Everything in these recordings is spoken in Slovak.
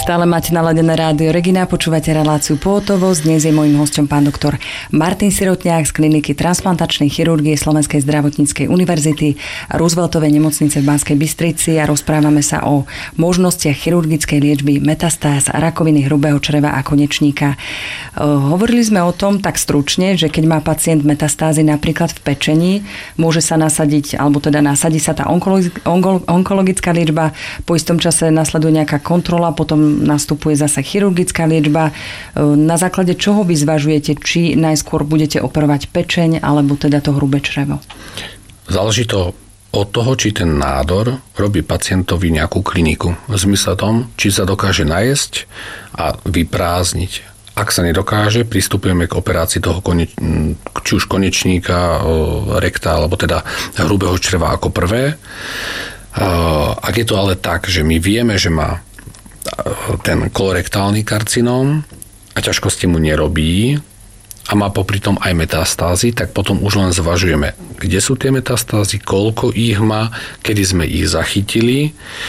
Stále máte naladené rádio Regina, počúvate reláciu Pohotovosť. Dnes je mojím hosťom pán doktor Martin Sirotňák z kliniky transplantačnej chirurgie Slovenskej zdravotníckej univerzity a Rooseveltovej nemocnice v Banskej Bystrici a rozprávame sa o možnostiach chirurgickej liečby metastáz a rakoviny hrubého čreva a konečníka. Hovorili sme o tom tak stručne, že keď má pacient metastázy napríklad v pečení, môže sa nasadiť, alebo teda nasadí sa tá onkologická liečba, po istom čase nasleduje nejaká kontrola, potom nastupuje zase chirurgická liečba. Na základe čoho vy zvažujete, či najskôr budete operovať pečeň, alebo teda to hrubé črevo? Záleží to od toho, či ten nádor robí pacientovi nejakú kliniku. V zmysle tom, či sa dokáže najesť a vyprázdniť. Ak sa nedokáže, pristupujeme k operácii toho či už konečníka, rekta, alebo teda hrubého čreva ako prvé. Ak je to ale tak, že my vieme, že má ten kolorektálny karcinóm a ťažkosti mu nerobí a má popri tom aj metastázy, tak potom už len zvažujeme, kde sú tie metastázy, koľko ich má, kedy sme ich zachytili,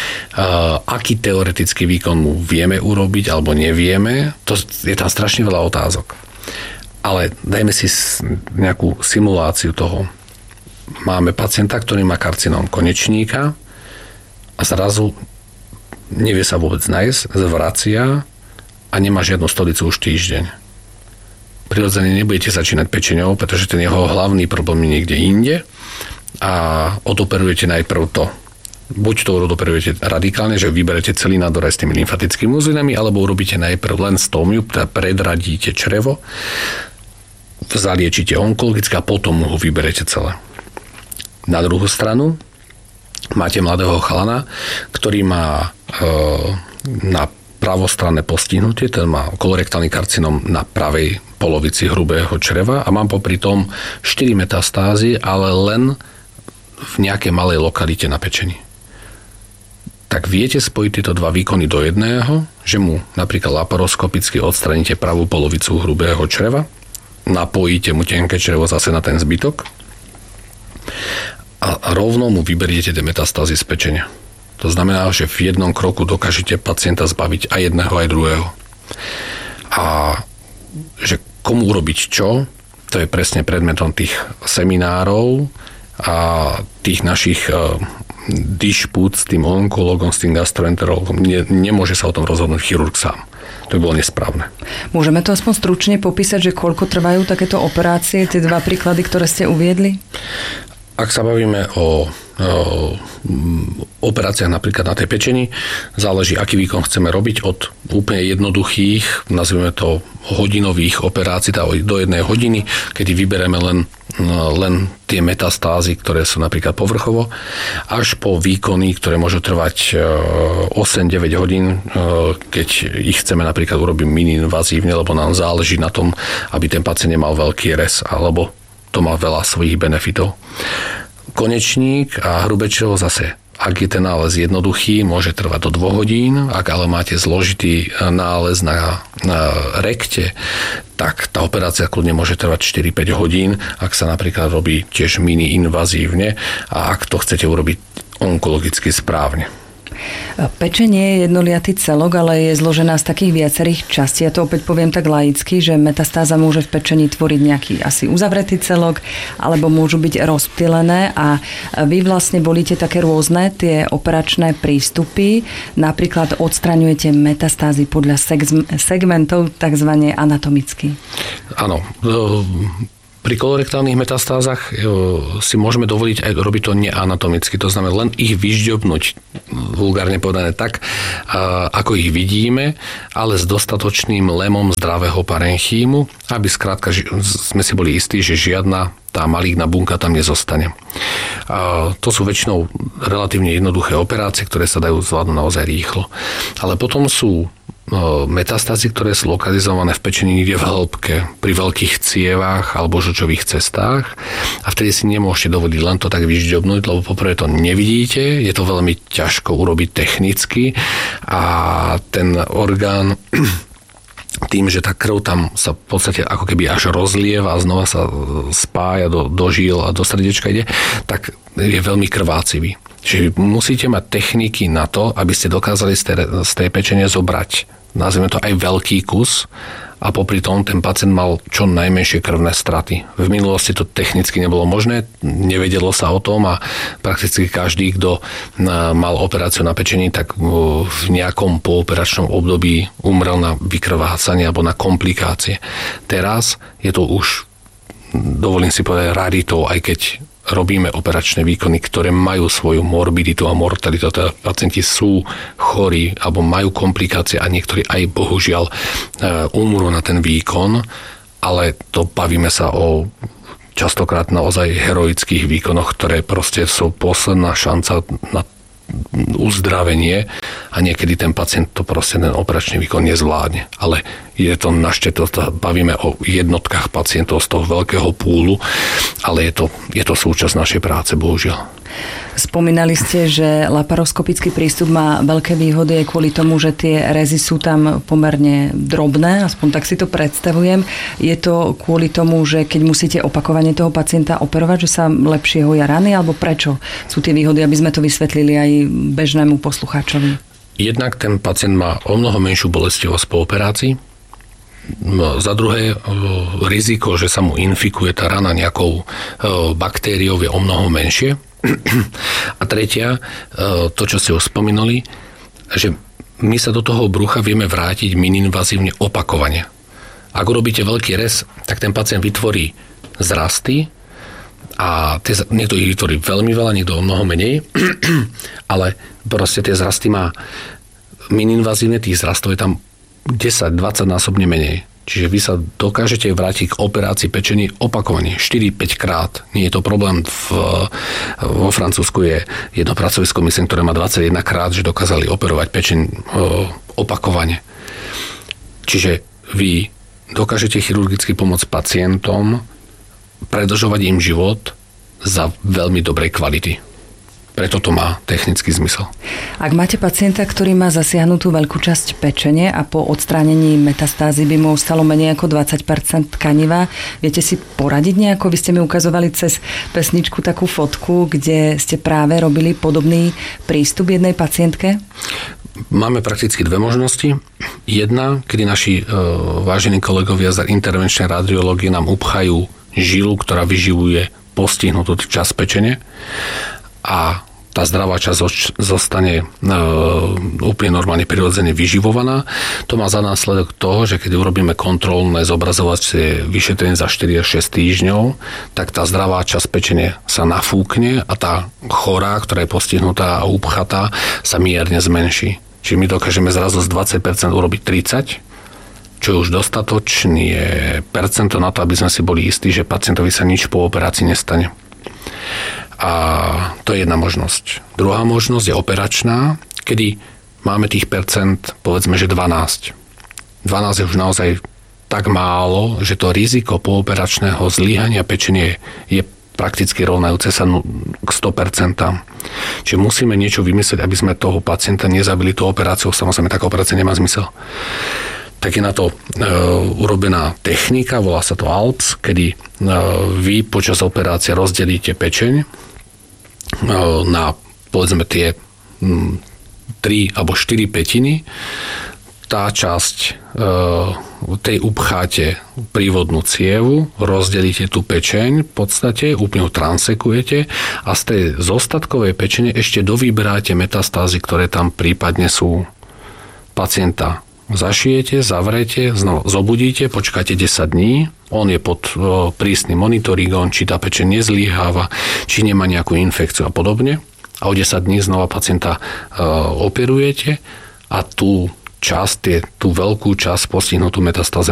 aký teoretický výkon mu vieme urobiť alebo nevieme. Je tam strašne veľa otázok. Ale dajme si nejakú simuláciu toho. Máme pacienta, ktorý má karcinóm konečníka a zrazu nevie sa vôbec nájsť, zvracia a nemá žiadnu stolicu už týždeň. Prirodzene nebudete začínať pečeňou, pretože ten jeho hlavný problém je niekde inde a odoperujete najprv to. Buď to odoperujete radikálne, že vyberete celý nádor aj s tými lymfatickými uzlinami, alebo urobíte najprv len stómiu, teda predradíte črevo, zaliečite onkologicky a potom ho vyberete celé. Na druhú stranu máte mladého chalana, ktorý má na pravostranné postihnutie, ten má kolorektálny karcinom na pravej polovici hrubého čreva a mám popri tom 4 metastázy, ale len v nejakej malej lokalite na pečení. Tak viete spojiť tieto dva výkony do jedného, že mu napríklad laparoskopicky odstraníte pravú polovicu hrubého čreva, napojíte mu tenké črevo zase na ten zbytok a rovno mu vyberiete tie metastázy z pečenia. To znamená, že v jednom kroku dokážete pacienta zbaviť aj jedného, aj druhého. A že komu urobiť čo, to je presne predmetom tých seminárov a tých našich dišpút s tým onkologom, s tým gastroenterologom. Nemôže sa o tom rozhodnúť chirurg sám. To by bolo nesprávne. Môžeme to aspoň stručne popísať, že koľko trvajú takéto operácie, tie dva príklady, ktoré ste uviedli? Ak sa bavíme o operáciách napríklad na tej pečeni, záleží, aký výkon chceme robiť od úplne jednoduchých, nazvime to hodinových operácií, do 1 hodiny, kedy vybereme len tie metastázy, ktoré sú napríklad povrchovo, až po výkony, ktoré môžu trvať 8-9 hodín, keď ich chceme napríklad urobiť mini-invazívne, lebo nám záleží na tom, aby ten pacient nemal veľký rez, alebo to má veľa svojich benefitov. Konečník a hrubé črevo zase, ak je ten nález jednoduchý, môže trvať do 2 hodín, ak ale máte zložitý nález na rekte, tak tá operácia kľudne môže trvať 4-5 hodín, ak sa napríklad robí tiež mini-invazívne a ak to chcete urobiť onkologicky správne. Pečenie je jednoliatý celok, ale je zložená z takých viacerých častí. Ja to opäť poviem tak laicky, že metastáza môže v pečení tvoriť nejaký asi uzavretý celok, alebo môžu byť rozptýlené a vy vlastne volíte také rôzne tie operačné prístupy. Napríklad odstraňujete metastázy podľa segmentov, takzvané anatomicky. Áno. Pri kolorektálnych metastázach si môžeme dovoliť aj robiť to neanatomicky. To znamená len ich vyžďobnúť, vulgárne povedané tak, ako ich vidíme, ale s dostatočným lemom zdravého parenchýmu, aby skrátka sme si boli istí, že žiadna tá maligná bunka tam nezostane. To sú väčšinou relatívne jednoduché operácie, ktoré sa dajú zvládnuť naozaj rýchlo. Ale potom sú metastázy, ktoré sú lokalizované v pečení niekde v hĺbke, pri veľkých cievách alebo žlčových cestách a vtedy si nemôžete dovoliť len to tak vyžďobnúť, lebo poprvé to nevidíte, je to veľmi ťažko urobiť technicky a ten orgán tým, že tá krv tam sa v podstate ako keby až rozlieva a znova sa spája do žíl a do srdiečka ide, tak je veľmi krvácivý. Čiže musíte mať techniky na to, aby ste dokázali z tej pečene zobrať, nazvime to aj veľký kus, a popri tom ten pacient mal čo najmenšie krvné straty. V minulosti to technicky nebolo možné, nevedelo sa o tom a prakticky každý, kto mal operáciu na pečení, tak v nejakom pooperačnom období umrel na vykrvácanie alebo na komplikácie. Teraz je to už, dovolím si povedať, raritou, aj keď robíme operačné výkony, ktoré majú svoju morbiditu a mortalitu. Teda pacienti sú chorí alebo majú komplikácie a niektorí aj bohužiaľ umrú na ten výkon, ale to bavíme sa o častokrát naozaj heroických výkonoch, ktoré proste sú posledná šanca na uzdravenie a niekedy ten pacient to proste ten operačný výkon nezvládne. Ale je to naštetosť, bavíme o jednotkách pacientov z toho veľkého púlu, ale je to súčasť našej práce, bohužiaľ. Spomínali ste, že laparoskopický prístup má veľké výhody aj kvôli tomu, že tie rezy sú tam pomerne drobné, aspoň tak si to predstavujem. Je to kvôli tomu, že keď musíte opakovane toho pacienta operovať, že sa lepšie hoja rany, alebo prečo sú tie výhody, aby sme to vysvetlili aj bežnému poslucháčovi? Jednak ten pacient má o mnoho menšiu bolestivosť po operácii. Za druhé, riziko, že sa mu infikuje tá rana nejakou baktériou, je o mnoho menšie. A tretia, to, čo ste už spomínali, že my sa do toho brucha vieme vrátiť mininvazívne opakovane. Ak urobíte veľký rez, tak ten pacient vytvorí zrasty a niekto ich vytvorí veľmi veľa, niekto o mnoho menej, ale proste tie zrasty má mininvazívne, tých zrastov je tam 10-20 násobne menej. Čiže vy sa dokážete vrátiť k operácii pečení opakovane 4-5 krát. Nie je to problém. Vo Francúzsku je jedno pracovisko, myslím, ktoré má 21 krát, že dokázali operovať pečeň opakovane. Čiže vy dokážete chirurgicky pomôcť pacientom, predĺžovať im život za veľmi dobrej kvality. Preto to má technický zmysel. Ak máte pacienta, ktorý má zasiahnutú veľkú časť pečene a po odstránení metastázy by mu ostalo menej ako 20% tkaniva, viete si poradiť nejako? Vy ste mi ukazovali cez pesničku takú fotku, kde ste práve robili podobný prístup jednej pacientke? Máme prakticky dve možnosti. Jedna, kedy naši vážení kolegovia z intervenčnej radiológie nám upchajú žilu, ktorá vyživuje postihnutú časť pečene, a tá zdravá časť zostane úplne normálne prirodzene vyživovaná. To má za následok toho, že keď urobíme kontrolné zobrazovacie vyšetrenie za 4 až 6 týždňov, tak tá zdravá časť pečene sa nafúkne a tá chorá, ktorá je postihnutá a upchatá, sa mierne zmenší. Čiže my dokážeme zrazu z 20% urobiť 30%, čo je už dostatočné percento na to, aby sme si boli istí, že pacientovi sa nič po operácii nestane. A to je jedna možnosť. Druhá možnosť je operačná, kedy máme tých percent, povedzme, že 12. 12 je už naozaj tak málo, že to riziko pooperačného zlyhania pečenie je prakticky rovnajúce sa k 100%. Čiže musíme niečo vymyslieť, aby sme toho pacienta nezabili tú operáciu. Samozrejme, taká operácia nemá zmysel. Tak je na to urobená technika, volá sa to ALPS, kedy vy počas operácie rozdelíte pečeň na, povedzme, tie 3 alebo 4 pätiny. Tá časť tej upcháte prívodnú cievu, rozdelíte tú pečeň, v podstate úplne ju transekujete a z tej zostatkovej pečene ešte dovyberáte metastázy, ktoré tam prípadne sú. Pacienta zašijete, zavrete, znova zobudíte, počkáte 10 dní, on je pod prísnym monitoringom, či tá pečeň nezlyháva, či nemá nejakú infekciu a podobne. A o 10 dní znova pacienta operujete a tú veľkú časť postihnutú metastáze